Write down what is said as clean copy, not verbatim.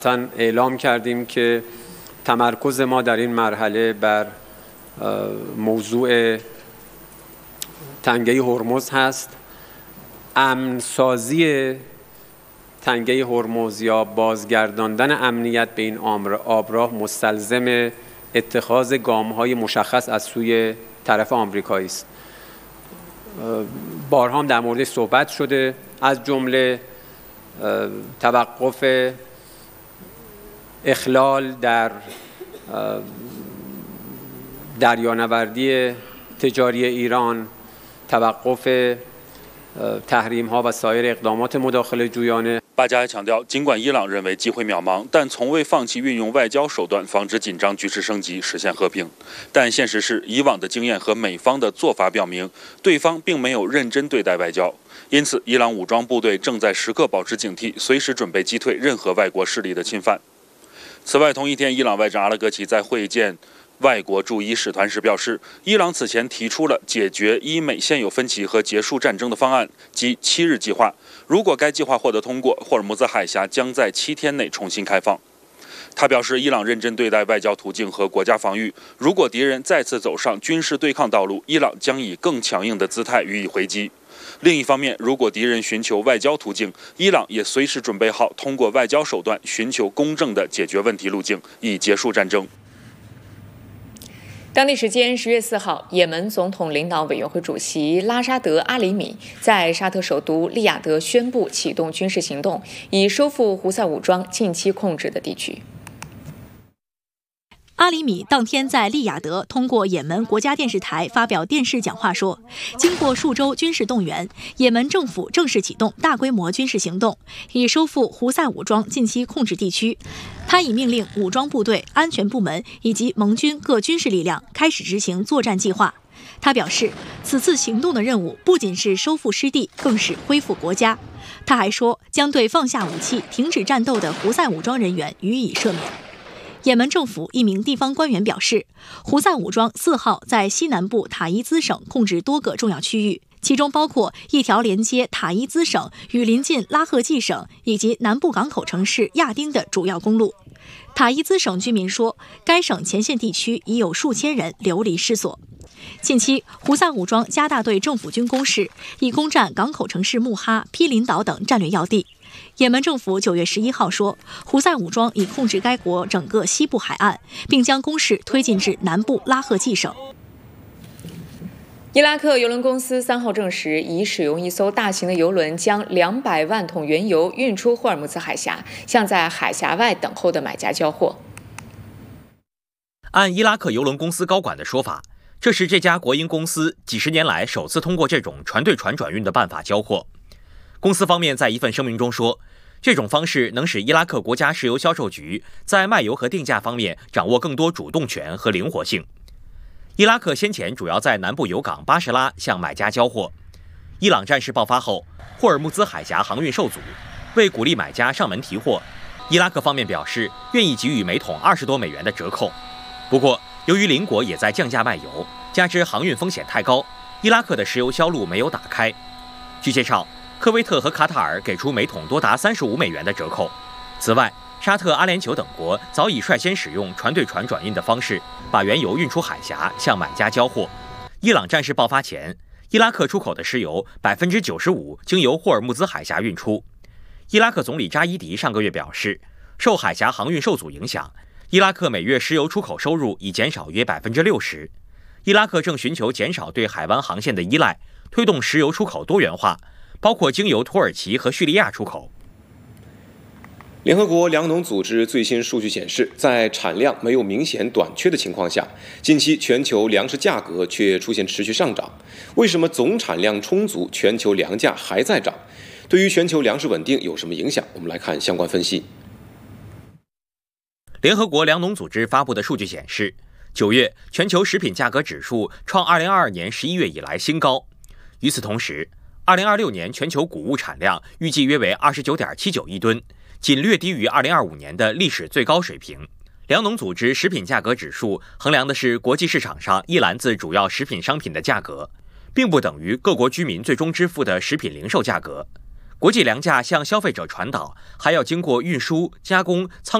اعلام کردیم که تمرکز ما در این مرحله بر موضوع تنگه هرمز هست. امن‌سازی تنگه هرمز یا بازگرداندن امنیت به این آبراه مستلزم اتخاذ گام‌های مشخص از سوی طرف آمریکایی است. بارها هم در موردش صحبت شده، از جمله توقف اخلال در دریانوردی تجاری ایران، توقف تحریم‌ها و سایر اقدامات مداخله جویانه。 巴加还强调，尽管伊朗认为机会渺茫，但从未放弃运用外交手段防止紧张局势升级，实现和平。但现实是，以往的经验和美方的做法表明，对方并没有认真对待外交。因此，伊朗武装部队正在时刻保持警惕，随时准备击退任何外国势力的侵犯。此外，同一天，伊朗外长阿拉格齐在会见外国驻伊使团时表示，伊朗此前提出了解决伊美现有分歧和结束战争的方案，即7日计划。如果该计划获得通过，霍尔木兹海峡将在7天内重新开放。他表示，伊朗认真对待外交途径和国家防御，如果敌人再次走上军事对抗道路，伊朗将以更强硬的姿态予以回击。另一方面，如果敌人寻求外交途径，伊朗也随时准备好通过外交手段寻求公正的解决问题路径，以结束战争。 当地时间10月4号，也门总统领导委员会主席拉沙德·阿里米在沙特首都利雅得宣布启动军事行动，以收复胡塞武装近期控制的地区。 阿里米当天在利雅得通过也门国家电视台发表电视讲话说，经过数周军事动员，也门政府正式启动大规模军事行动，以收复胡塞武装近期控制地区。他已命令武装部队、安全部门以及盟军各军事力量开始执行作战计划。他表示，此次行动的任务不仅是收复失地，更是恢复国家。他还说，将对放下武器、停止战斗的胡塞武装人员予以赦免。也门政府一名地方官员表示，胡塞武装4号在西南部塔伊兹省控制多个重要区域，其中包括一条连接塔伊兹省与邻近拉赫季省以及南部港口城市亚丁的主要公路。塔伊兹省居民说，该省前线地区已有数千人流离失所。近期，胡塞武装加大对政府军攻势，以攻占港口城市穆哈、毗邻岛等战略要地。也门政府9月11号说，胡塞武装已控制该国整个西部海岸，并将攻势推进至南部拉赫季省。 伊拉克邮轮公司3号证实，已使用一艘大型的邮轮将200万桶原油运出霍尔木兹海峡，向在海峡外等候的买家交货。 按伊拉克邮轮公司高管的说法，这是这家国营公司几十年来首次通过这种船对船转运的办法交货。公司方面在一份声明中说，这种方式能使伊拉克国家石油销售局在卖油和定价方面掌握更多主动权和灵活性。伊拉克先前主要在南部油港巴士拉向买家交货。伊朗战事爆发后，霍尔木兹海峡航运受阻，为鼓励买家上门提货，伊拉克方面表示愿意给予每桶20多美元的折扣。不过，由于邻国也在降价卖油，加之航运风险太高，伊拉克的石油销路没有打开。据介绍，科威特和卡塔尔给出每桶多达35美元的折扣。此外，沙特、阿联酋等国早已率先使用船对船转运的方式，把原油运出海峡，向买家交货。伊朗战事爆发前，伊拉克出口的石油95%经由霍尔木兹海峡运出。伊拉克总理扎伊迪上个月表示，受海峡航运受阻影响，伊拉克每月石油出口收入已减少约60%。伊拉克正寻求减少对海湾航线的依赖，推动石油出口多元化，包括经由土耳其和叙利亚出口。 联合国粮农组织最新数据显示，在产量没有明显短缺的情况下，近期全球粮食价格却出现持续上涨。为什么总产量充足，全球粮价还在涨？对于全球粮食稳定有什么影响？我们来看相关分析。 联合国粮农组织发布的数据显示，9月全球食品价格指数创2022年11月以来新高。与此同时，2026年全球谷物产量预计约为29.79亿吨，仅略低于2025年的历史最高水平。粮农组织食品价格指数衡量的是国际市场上一篮子主要食品商品的价格，并不等于各国居民最终支付的食品零售价格。 国际粮价向消费者传导，还要经过运输、加工、仓